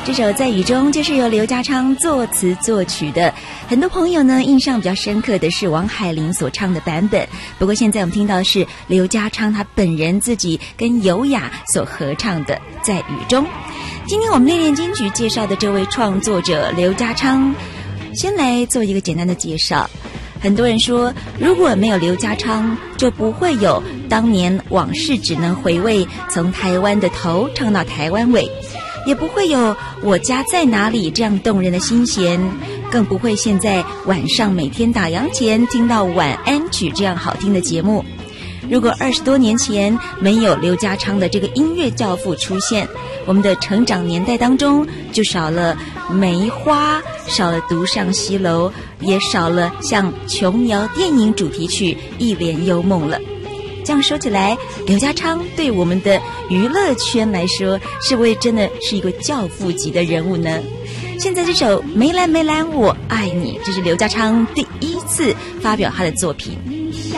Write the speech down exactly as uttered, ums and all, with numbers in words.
这首《在雨中》就是由刘家昌作词作曲的，很多朋友呢印象比较深刻的是王海玲所唱的版本，不过现在我们听到的是刘家昌他本人自己跟尤雅所合唱的《在雨中》。今天我们练练金曲介绍的这位创作者刘家昌，先来做一个简单的介绍。很多人说，如果没有刘家昌，就不会有当年往事只能回味，从台湾的头唱到台湾尾，也不会有我家在哪里这样动人的心弦，更不会现在晚上每天打烊前听到晚安曲这样好听的节目。如果二十多年前没有刘家昌的这个音乐教父出现，我们的成长年代当中就少了梅花，少了独上西楼，也少了像琼瑶电影主题曲一帘幽梦了。这样说起来，刘家昌对我们的娱乐圈来说，是不是真的是一个教父级的人物呢？现在这首《梅兰梅兰我爱你》，这是刘家昌第一次发表他的作品。